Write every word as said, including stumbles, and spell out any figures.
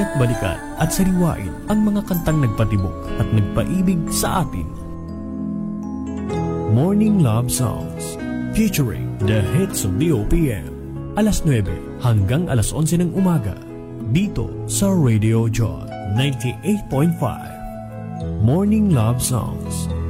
at balikan at sariwain ang mga kantang nagpatibok at nagpaibig sa atin. Morning Love Songs featuring the hits of the O P M. Alas nuwebe hanggang alas onse ng umaga dito sa Radio Joy ninety-eight point five. Morning Love Songs.